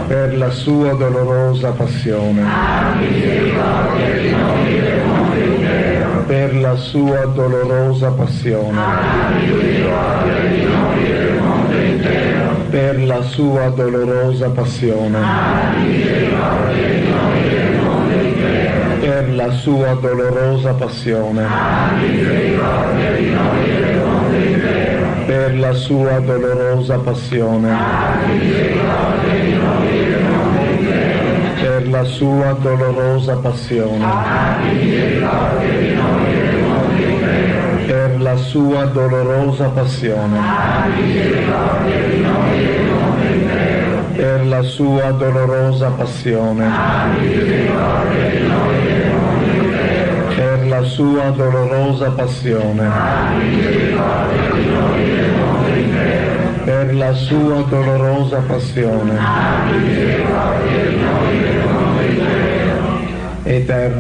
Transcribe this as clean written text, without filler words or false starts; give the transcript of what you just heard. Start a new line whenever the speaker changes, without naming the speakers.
per la sua dolorosa passione, per la sua dolorosa passione, per la sua dolorosa passione, per la sua dolorosa passione, per la sua dolorosa passione, per la sua dolorosa passione, per la sua dolorosa passione, per la sua dolorosa passione, per la sua dolorosa passione, per la sua dolorosa passione, eterno